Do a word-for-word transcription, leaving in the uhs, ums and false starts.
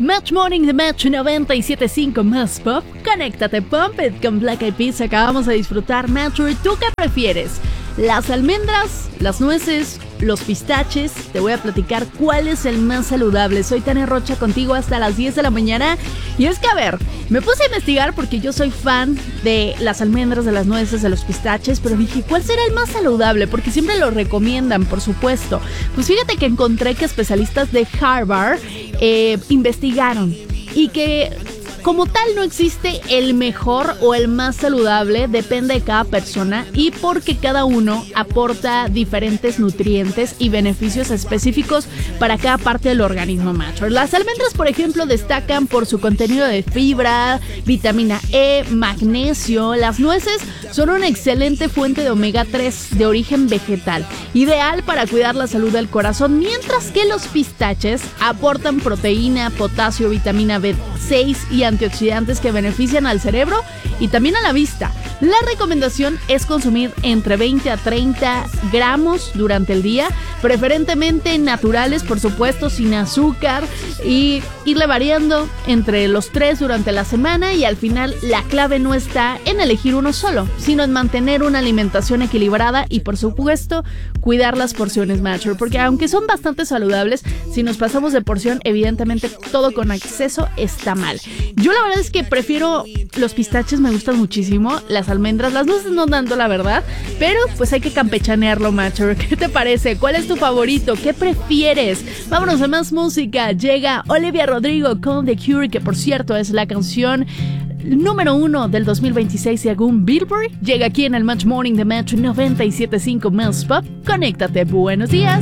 Match Morning de Match noventa y siete punto cinco más pop. Conéctate, Pump It con Black Eyed Peas. Acabamos de disfrutar Match. ¿Tú qué prefieres? ¿Las almendras, las nueces, los pistaches? Te voy a platicar cuál es el más saludable. Soy Tania Rocha contigo hasta las diez de la mañana. Y es que, a ver, me puse a investigar porque yo soy fan de las almendras, de las nueces, de los pistaches, pero dije, ¿cuál será el más saludable? Porque siempre lo recomiendan, por supuesto. Pues fíjate que encontré que especialistas de Harvard eh, investigaron y que como tal no existe el mejor o el más saludable, depende de cada persona y porque cada uno aporta diferentes nutrientes y beneficios específicos para cada parte del organismo, macho. Las almendras, por ejemplo, destacan por su contenido de fibra, vitamina E, magnesio. Las nueces son una excelente fuente de omega tres de origen vegetal, ideal para cuidar la salud del corazón, mientras que los pistaches aportan proteína, potasio, vitamina B seis y antioxidantes que benefician al cerebro y también a la vista. La recomendación es consumir entre veinte a treinta gramos durante el día, preferentemente naturales, por supuesto, sin azúcar, y irle variando entre los tres durante la semana. Y al final la clave no está en elegir uno solo, sino en mantener una alimentación equilibrada y, por supuesto, cuidar las porciones, macho, porque aunque son bastante saludables, si nos pasamos de porción, evidentemente todo con exceso está mal. Yo la verdad es que prefiero los pistaches, me gustan muchísimo. Las almendras, las nueces no tanto, la verdad, pero pues hay que campechanearlo, macho. ¿Qué te parece? ¿Cuál es tu favorito? ¿Qué prefieres? Vámonos a más música. Llega Olivia Rodrigo con The Cure, que por cierto es la canción número uno del dos mil veintiséis según Billboard. Llega aquí en el Match Morning de Match noventa y siete punto cinco más pop. Conéctate, buenos días.